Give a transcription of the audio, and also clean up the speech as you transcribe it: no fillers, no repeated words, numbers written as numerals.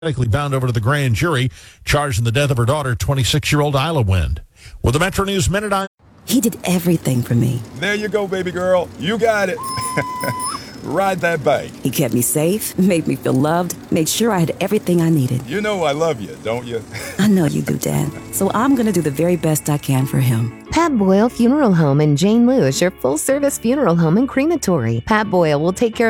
bound over to the grand jury, charged in the death of her daughter, 26-year-old Isla Wind. With the Metro News Minute, He did everything for me. There you go, baby girl. You got it. Ride that bike. He kept me safe, made me feel loved, made sure I had everything I needed. You know I love you, don't you? I know you do, Dad. So I'm going to do the very best I can for him. Pat Boyle Funeral Home in Jane Lou is your full-service funeral home and crematory. Pat Boyle will take care